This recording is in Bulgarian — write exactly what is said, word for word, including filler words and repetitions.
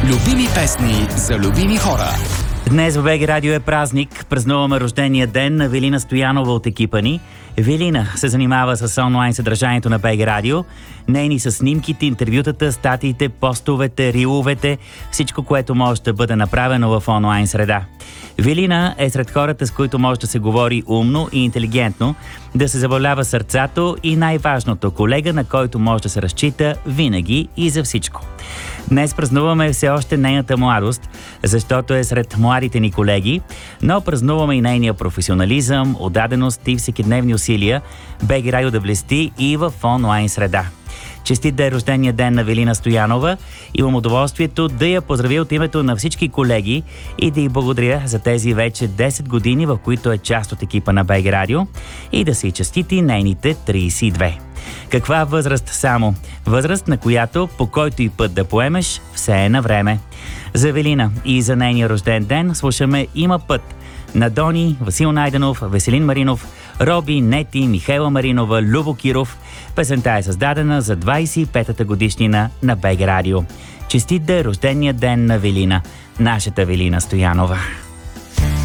Любими песни за любими хора. Днес в БГ Радио е празник. Празнуваме рождения ден на Велина Стоянова от екипа ни. Велина се занимава с онлайн съдържанието на БГ Радио. Нейни са снимките, интервютата, статиите, постовете, риловете, всичко, което може да бъде направено в онлайн среда. Велина е сред хората, с които може да се говори умно и интелигентно, да се забавлява сърцато и най-важното – колега, на който може да се разчита винаги и за всичко. Днес празнуваме все още нейната младост, защото е сред младите ни колеги, но празнуваме и нейния професионализъм, отдаденост и всекидневни усилия БГ Радио да блести и в онлайн среда. Честит да е рождения ден на Велина Стоянова. Имам удоволствието да я поздравя от името на всички колеги и да й благодаря за тези вече десет години, в които е част от екипа на БГ Радио, и да се й честити нейните трийсет и две. Каква възраст само? Възраст, на която по който и път да поемеш, все е на време. За Велина и за нейния рожден ден слушаме "Има път" на Дони, Васил Найденов, Веселин Маринов, Роби, Нети, Михайла Маринова, Любо Киров. Песента е създадена за двайсет и петата годишнина на БГ Радио. Честит да е рождения ден на Велина, нашата Велина Стоянова.